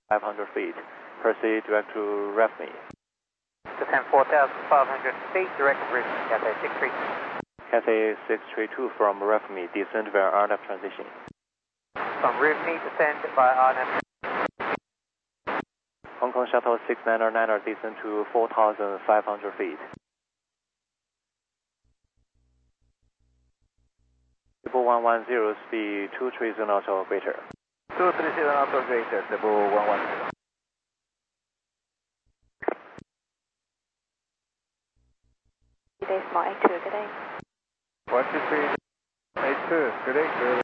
500 feet. Proceed direct to REFME. Descend 4,500 feet, direct to REFME, Cathay 632. Cathay 632 from REFME, descend via RNAV transition. From REFME, descend by RNAV. Hong Kong Shuttle 6909 descend to 4,500 feet. Table 110, speed 230 knots or greater. 230 knots or greater, table 110. Decimal 82, good day. 123, 82, good day, good.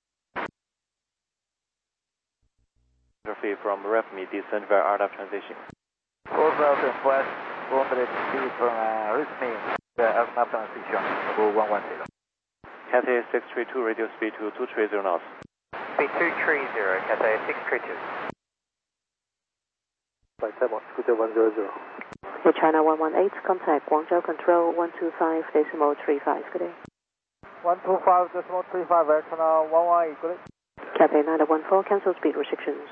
Feet from REFME, descend via RNAV transition. 4,000 west, 400 feet from REFME, the RNAV transition, table 110. Cathay 632, radio speed to 230 knots. Speed 230, Cathay 632. Flight 100. Okay, China 118, contact Guangzhou Control 125.35, good day. 125.35, Air China 118, good day. Cathay 914, cancel speed restrictions.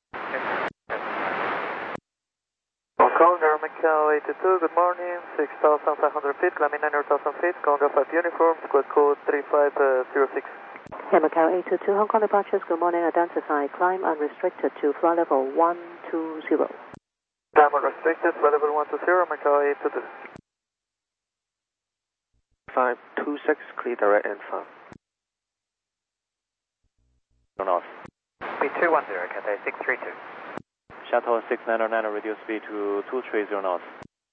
Hong Kong, Macau 82, good morning, 6,500 feet, climbing 9,000 feet, Control 5 uniform, squad code 3506. Yeah, Macau 822, Hong Kong departures, good morning, identify, climb unrestricted to flight level 120. Climb unrestricted, flight level 120, Macau 822. 526, clear direct and farm. Knots. Speed 210, Cathay 632. Shuttle 6909, radio speed to 230 knots.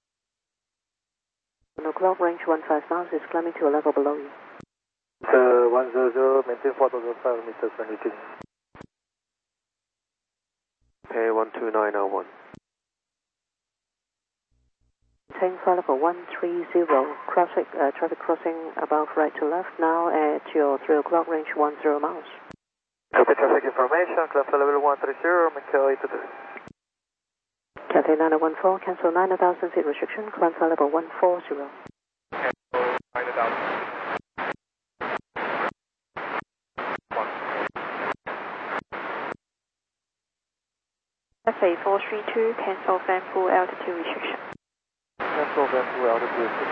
No clock, range 15 miles, is climbing to a level below you. 100, maintain 4,500 meters when you Okay, 12901. Maintain flight level 130, traffic crossing above right to left, now at your 3 o'clock, range 10 miles. Copy traffic information, climb flight level 130, Macau 822. Cathay 914, cancel 9,000 feet restriction, climb flight level 140. Cathay 432, cancel Vanphu altitude restriction. Cancel Vanphu altitude restriction.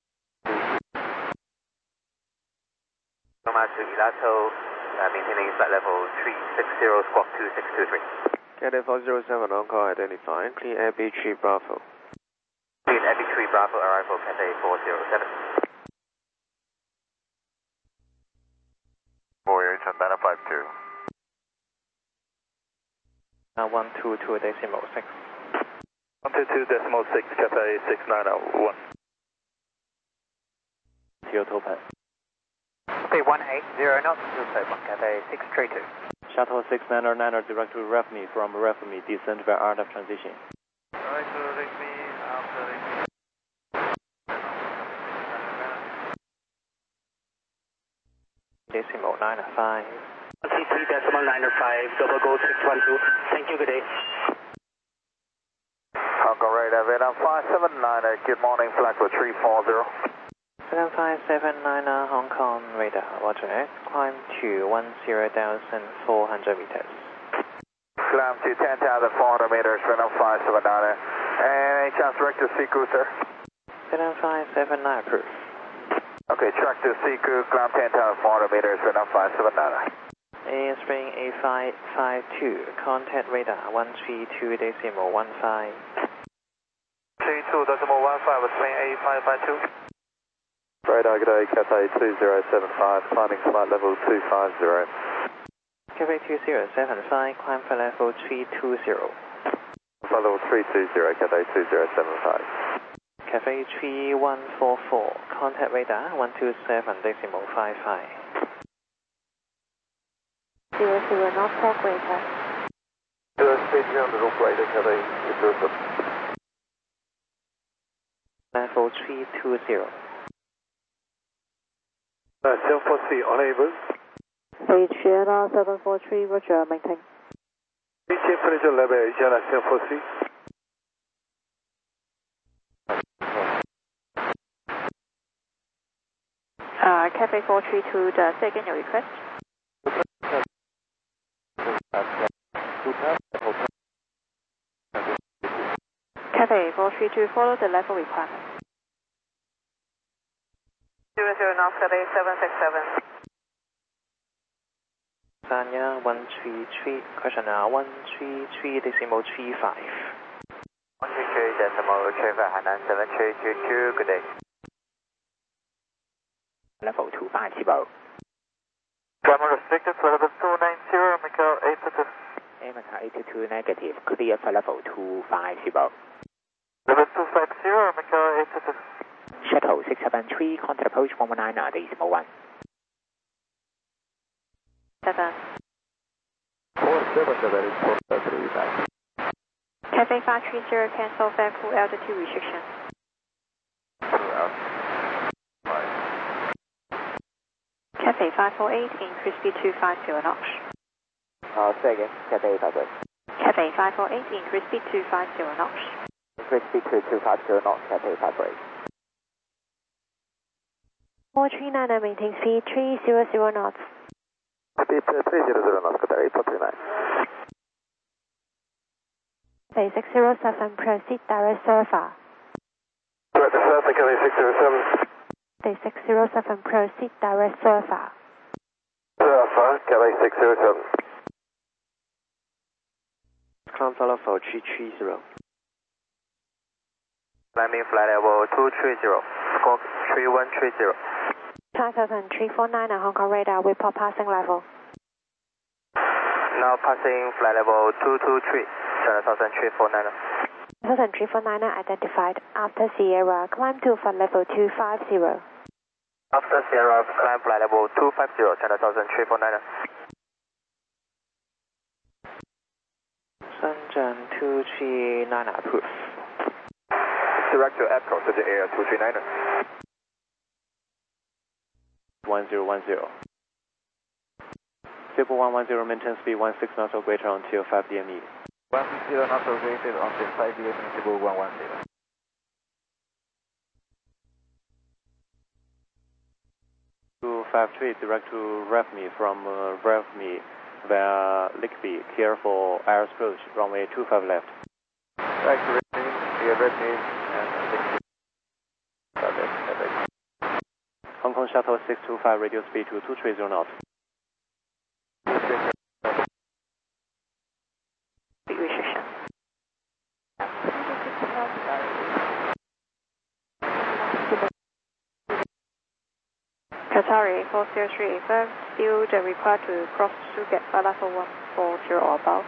Nomad to Elato, maintaining flight level 360, squawk 2623. Cathay 407, Hong Kong identifying, clean AB3 Bravo. Clean AB3 Bravo, arrival Cathay 407. Voyage Bandana 52. 122.6. 122.6, Cathay 6901. Kyoto Pan. Speed 180 knots, Cathay 632. Shuttle 6909 direct to REFME, from REFME, descend via RNAV transition. Alright, so REFME, after REFME. Decimal 95. 133.95, double go 612. Thank you, good day. Hong Kong radar, Vietnam 579, good morning, flight for 340. Vietnam 579, Hong Kong radar, roger, climb to 10,400 meters. Climb to 10,400 meters, Vietnam 579. Any chance direct to Seacoast, sir? Vietnam 579, approved. Okay, track to Seacoast, climb 10,400 meters, Vietnam 579. Spring A552, contact radar 132.15. 32.15, between A552. Radar, good day, Cathay 2075, climbing flight level 250. Cathay 2075, climb for level 320. Flight level 320, Cathay 2075. Cathay 3144, contact radar 127.55. 00 North Park Greater. Speed 300 operator, Cathay 207. Level 320. 743 unable. Page Sierra 743, roger, maintain. Temperature level, Sierra 743. Cathay 432, say again your request. Cathay 432, follow the level requirement. 00 knots, Cathay 767. Sanya 133, question 133.35. 133.35, Hainan 7322, good day. Level 25 Cibo. Climb restricted for level 290, Macau 822. America 82 negative, clear for level 25 Cibo. Level 250, Macau 822. Shuttle 673, contact approach 119.1. 7. 477 Cathay 530, cancel vehicle altitude restriction. Cathay 548, increase speed to 50 knots. Say again, Cathay 548. Cathay 548, increase speed to 50 knots. Increase speed to 250 knots, Cathay 548. 439, maintain speed 300 knots. Speed 300 knots, Cathay 439. Cathay 607, proceed direct Surfer. Direct Surfer, Cathay 607. Cathay 607, proceed direct Surfer. Surfer, Cathay 607. Climb flight level 330. Climbing flight level 230, squawk 3130. 5349 Hong Kong radar, report passing level. Now passing flight level 223, China 349. 5349 identified. After Sierra, climb to flight level 250. After Sierra, climb flight level 250, China 349. Shenzhen 239 approved. Direct to Echo to the air 239. 1010. Stable 110, maintain speed 16 knots or greater until 5 DME. 160 knots rated until 5 DME, Cebu 110. 253, direct to REFME from REFME via Lickby, clear for air approach, runway 25 left. Back to Redmi, via Redmi, and Hong Kong Shuttle 625, radio speed to 230 knots. Speed restriction. Qatari 403, firm, still the required to cross to get flight level 140 or above.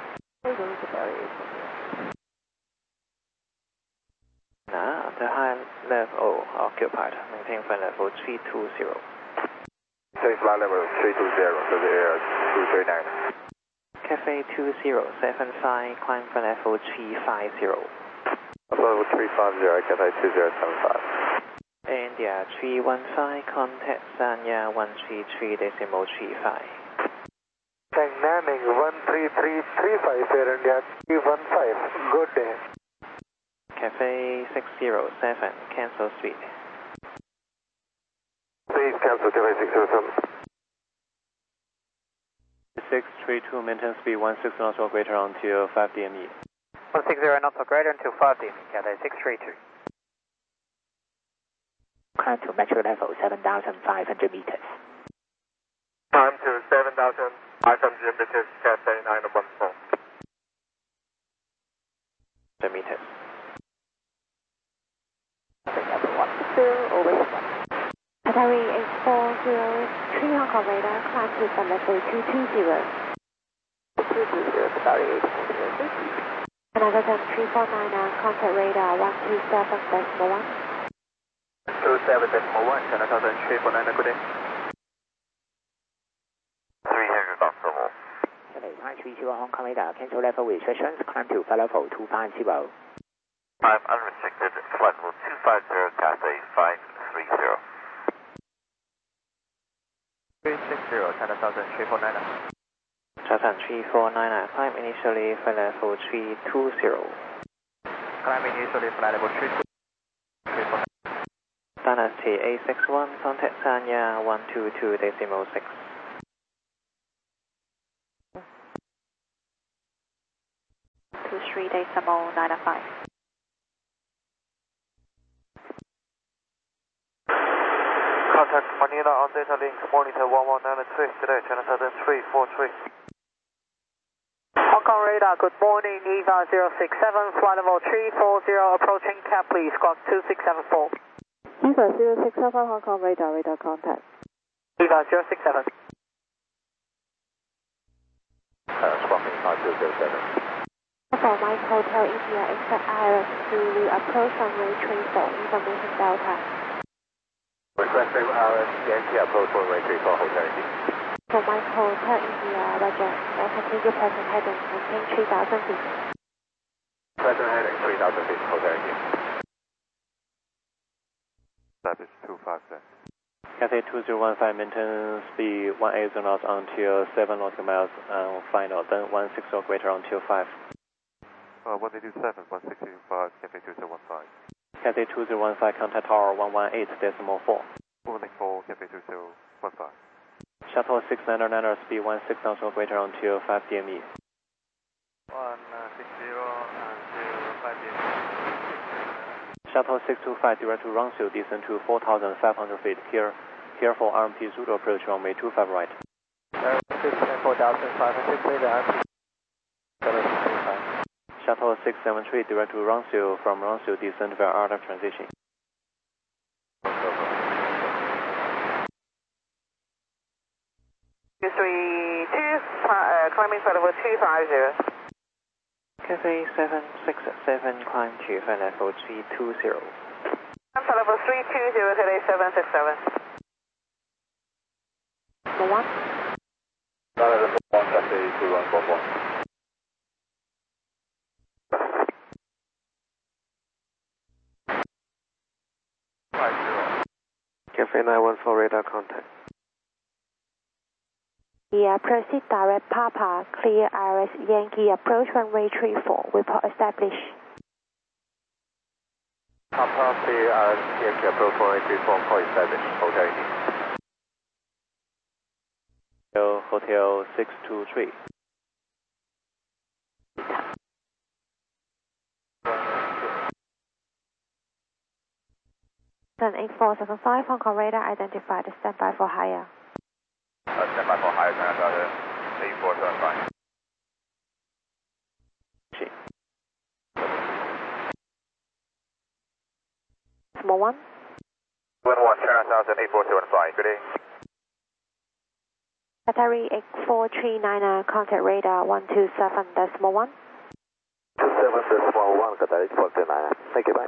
The high level occupied, maintain flight level 320. Take flight level 320 to the air 239. Cathay 2075, climb flight level 350. Level 350, Cathay 2075. India 315, contact Sanya 133.35. Dynamic 13335, Air India 315, good day. Cathay 607, cancel speed. Please cancel Cathay 607. 632, maintain speed 16 knots or greater until 5 DME. 160 knots or greater until 5 DME, Cathay 632. Climb to metro level 7,500 meters. Climb to 7,500 meters, Cathay 914. The meters. Level 1. Over. Qatari 8403 Hong Kong radar, climb to flight level 220. 220, Qatari 8403. Another 349 contact radar 127.1. 27.1, China 349, good day. 300 knots or more. Cathay 530 Hong Kong radar, cancel level restrictions, climb to flight level 250. Climb unrestricted, flight level 250, Cathay 530. 360, China 349. Shenzhen 349, climb initially flight level 320. Climb initially flight level 320. Dynasty 861, contact Sanya 122.6. 23.995. contact Manila on data link, monitor 1193, today, channel 343. Hong Kong radar, good morning, EVA 067, flight level 340, approaching cap please, squawk 2674. EVA 067 Hong Kong radar, radar contact. EVA 067. Squawking 5207. For Mike Hotel India, exit Iris Zulu, approach runway 34, information Delta. Requesting Yankee approach runway 34, Hotel India. For Mike Hotel India, Roger, continue present heading, maintain 3,000 feet. Present heading 3,000 feet, Hotel India. That is 256. Cathay 2015, maintain speed 180 knots until 7 nautical miles and final, then 16 or greater until 5. 187, 165, Cathay 2015. Cathay 2015, contact tower 118.4. Warning for Cathay 2015. Shuttle 699, speed 16 knots or greater until 5 DME. 160 until 5 DME. Shuttle 625, direct to Rongshu, descend to 4,500 feet. Careful RMP Zulu approach runway 25 right. 4,500 feet, RMP. Shuttle 673, direct to Rongshu, from Rongshu, descend via RF transition. Climbing flight level 250. Cathay 767, climb to flight level 320. Flight level 320, today 767. Number 1. Cathay 2144. Cathay 914, radar contact. Yeah, proceed direct Papa, clear Iris Yankee, approach runway 34, report established. Papa, clear Yankee approach runway 34, call established, Hotel India. Hotel 623. Then 8475 Hong Kong radar identified, standby for higher. Standby for higher, channel 8475. Number 1. Wind 1, channel 8475, good day. Battery 8439, contact radar 127.1. 27.1, Qatar 8439. Thank you, bye.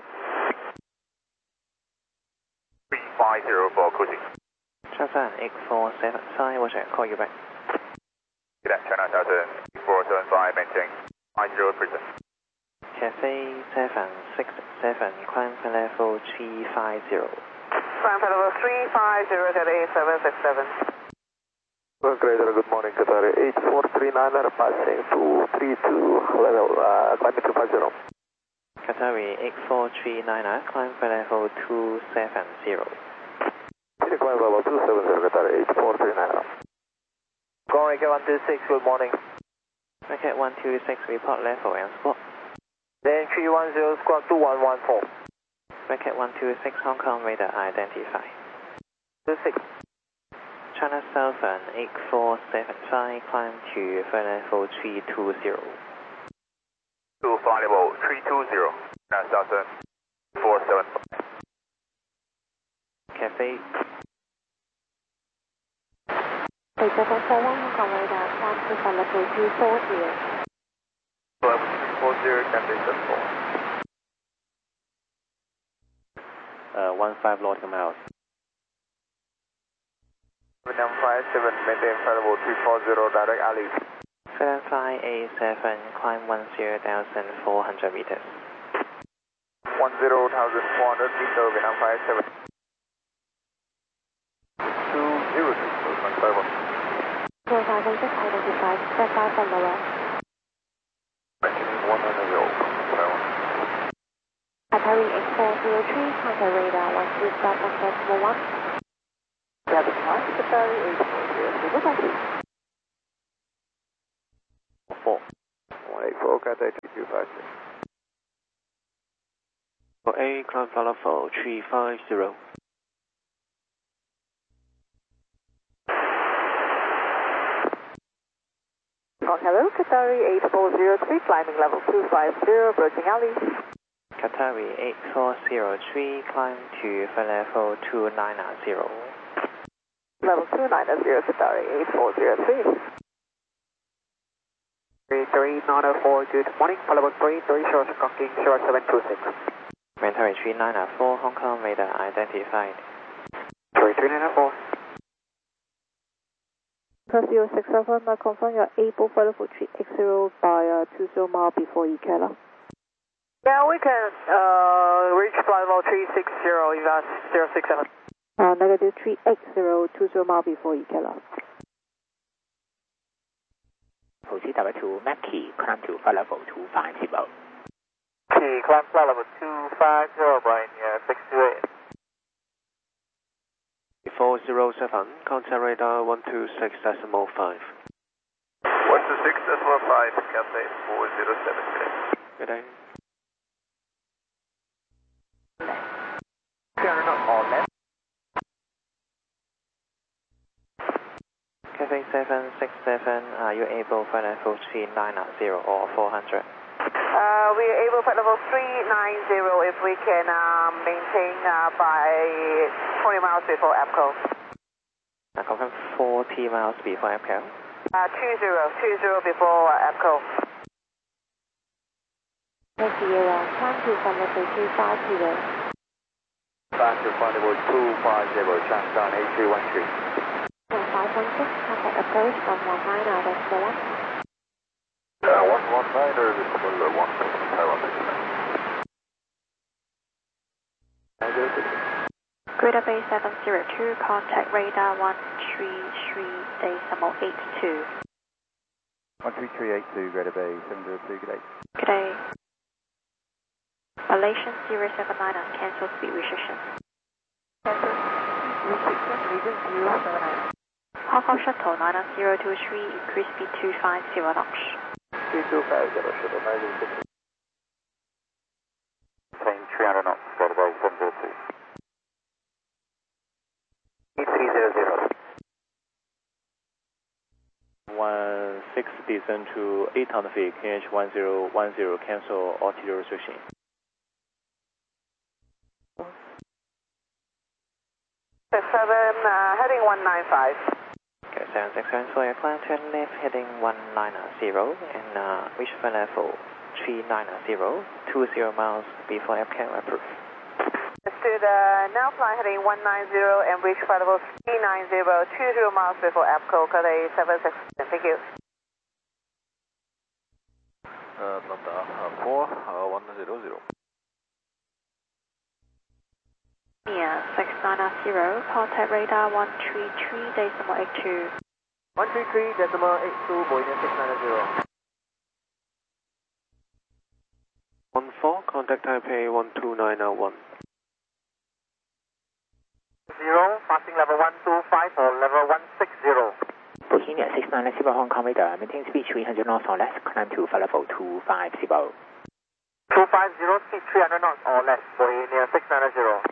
3504, cruising. Japan 847, Roger, call you back. Good day, channel 8475, maintain 50%. Cathay 767, climb flight level 350. Climb flight level 350, today 767. Greater, good morning, Qatar 8439, passing 232, level, climbing 250. Qatari 8439, climb flight level 270. Climb level 270, Qatar 8439. Going Racket 126, good morning. Racket 126, report level and squawk. Then 310, squawk 2114. Racket 126, Hong Kong radar identify. 26. China Southern 8475, climb to flight level 320. To flight level 320, China Southern 475. Cathay 8741 Hong Kong radar, climb to flight level 240. Level 240, Cathay 74. 15 nautical miles. 757, maintain flight level 340, direct alley. 7587, climb 10,400 meters. 10,400 meter, Vietnam 57. 202, 2006 identified, standby for lower. 100, Battery 8403, contact radar 127.1. Cabin 1, Battery 8403, goodbye. 4. 184, Cathay 3256. For A, climb flight level 350. Squawk hello, Qatari 8403, climbing level 250, approaching alley. Qatari 8403, climb to flight level 290. Level 290, Qatari 8403. 3904, good morning, flight level 33, short clocking 0726. Qatari 3904, Hong Kong radar identified. 3904. Plus 067, I confirm you're able flight level 380 by 20 mile before ECALA. Yeah, we can reach flight level 360, EVAS 067. Negative 380, 20 mile before ECALA. Proceed to Mackie, climb to flight level 250. Key, climb flight level 250, Brian, 628. 407, contact radar 126.5. 126.5, Cathay 407. Good day. 300 knots or less. Cathay 767, are you able flight level 390 or 400? We are able flight level 390 if we can maintain by 20 miles before APCO. I confirm 40 miles before APCO. 20 before APCO. Thank you, climb to flight level 250. Back to flight level 250, Shanghai A313. 516, contact approach 119 out of the left. 119er, this is 1 Taiwan. Greater Bay 702, contact radar 133.82. 13382, Greater Bay 702, good day. Good day. Malaysian 079 on cancel speed restriction. Cancel restriction, region 079. Hong Kong Shuttle 99023, increase speed 250 knots. 3250, Shuttle 906. Plane 300 knots, Greater Bay 702. 8300. 16 descend to 800 feet, KH 1010, cancel altitude restriction. Heading 195. Okay, 767 for your climb to left, heading 190 and reach flight level 390, 20 miles before APCO approved. Understood, now fly heading 190 and reach flight level 390, 20 miles before APCO, Cathay 767. Thank you. Number 4, 100. Yeah, 6990, contact radar 133.82. 133.82, Boeing 690. 14, contact Taipei 12901. 0, passing level 125 or level 160. Bohemia 690 Hong Kong radar, maintain speed 300 knots or less, climb to flight level 250. 250, speed 300 knots or less, Bohemia 690.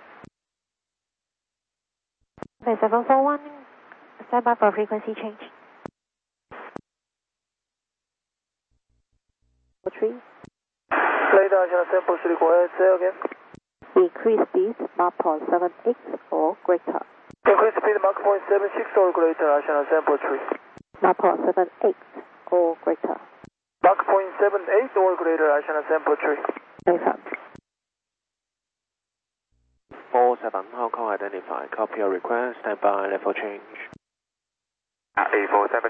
741, stand by for frequency change. 3. Radar channel sample 3, go ahead, say again. Increase speed Mach 0.78 or greater. Increase speed Mach 0.76 or greater, channel sample 3. Mach 0.78 or greater. Mach 0.78 or greater, channel sample 3. Confirm. 47, Hong Kong identified. Copy your request. Stand by, level change. 847.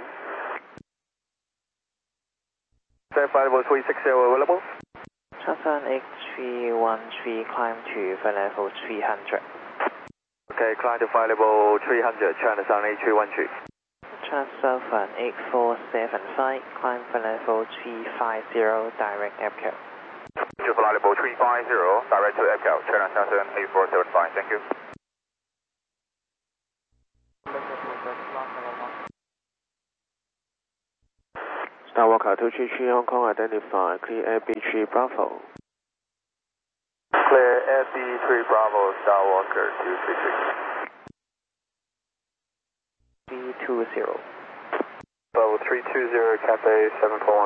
Stand by, level 360 available. Transfer X313, climb to flight level 300. Okay, climb to flight level 300, China Sun A313. Transfer from 8475, climb flight level 350, direct APCO. To flight level 350, direct to APCO, China Sun A475, thank you. Skywalker 233, Hong Kong identified. Clear AB3 Bravo. Clear AB3 Bravo, Skywalker 233. B20. Level 320, Cathay 741.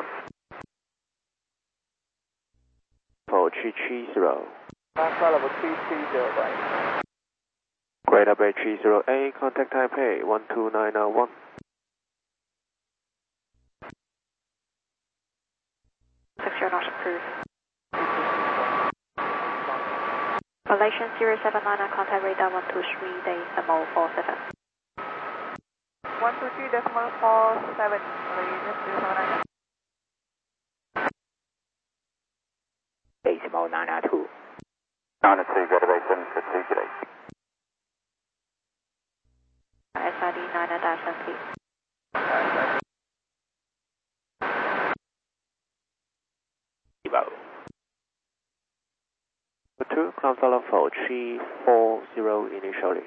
4230. Alpha level 330, right. Great Bay 30A, contact Taipei 12991. Secure not approved. Malaysian 079, contact radar 123, decimal 47. 123 decimal 47, Malaysian 079. Decimal 992. 992, Greater Bay 752, good day. SID 9-70. Evo. 2, climb follow for 340 initially.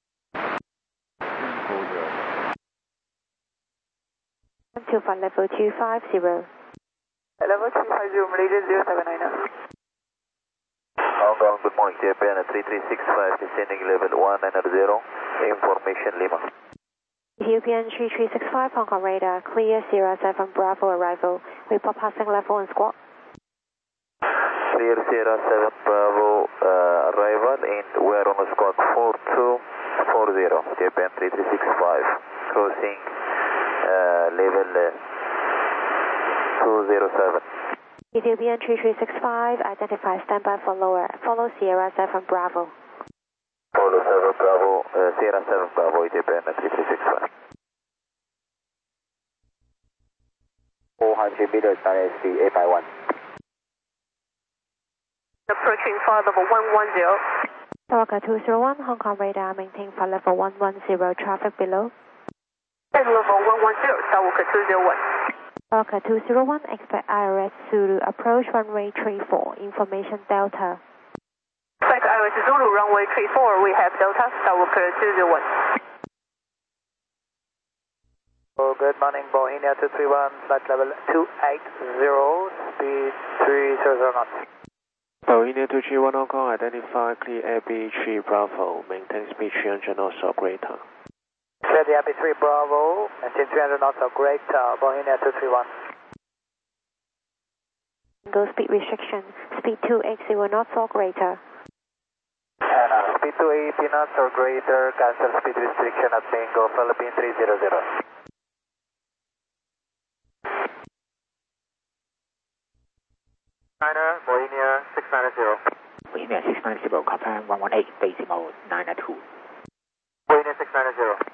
125 level 250. Level 250, Malaysian 079. Hong Kong, good morning, Japan 3365, descending level 190, information Lima. Ethiopian 3365, Hong Kong radar, clear Sierra 7 Bravo arrival. Report passing level 1 squawk. Clear Sierra 7 Bravo arrival and we are on squawk 4240, Japan 3365, crossing level 207. Ethiopian 3365, identify standby for lower. Follow Sierra 7 Bravo. Follow 7 Bravo, Sierra 7 Bravo, Ethiopian 3365. 400 meters, ISC 851. Approaching flight level 110. Sawaka 201, Hong Kong radar, maintain flight level 110, traffic below. Level 110, Sawaka 201. Sawaka 201, expect IRS Zulu approach runway 34, information Delta. Expect IRS Zulu runway 34, we have Delta, Sawaka 201. Oh, good morning, Bohemia 231, flight level 280, speed 300 knots. Bohemia 231 Hong Kong, identify clear AB3 Bravo, maintain speed 300 knots or greater. Clear the AB3 Bravo, maintain 300 knots or greater, Bohemia 231. Go speed restriction, speed 280 knots or greater. And speed 280 knots or greater, cancel speed restriction at Bingo, Philippine 300. China, Bohemia 690. Bohemia 690, Kappa 118, decimal 992. Bohemia 690.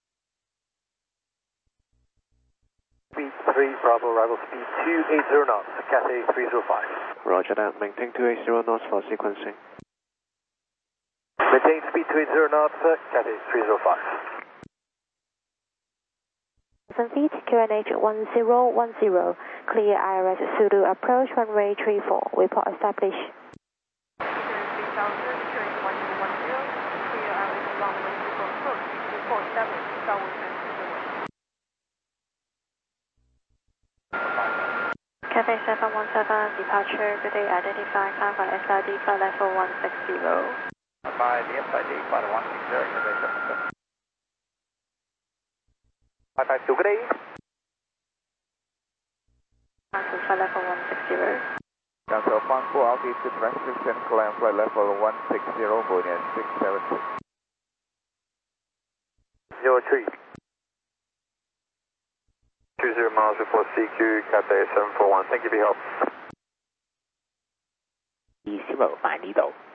Speed 3 Bravo, arrival speed 280 knots, Cathay 305. Roger that, maintain 280 knots for sequencing. Maintain speed 280 knots, Cathay 305. 7 feet, QNH 1010, clear IRS Zulu approach runway 34, report established. Cathay 717, departure, good day, identify, climb for SID, flight level 160. By the SID, flight 160, Cathay 717. 552, good day. Flight level 160. Cancel Funko, altitude restriction, climb flight level 160, Bohemia 676. 03. 20 miles before CQ, Cathay 741. Thank you for your help. Decimal 992.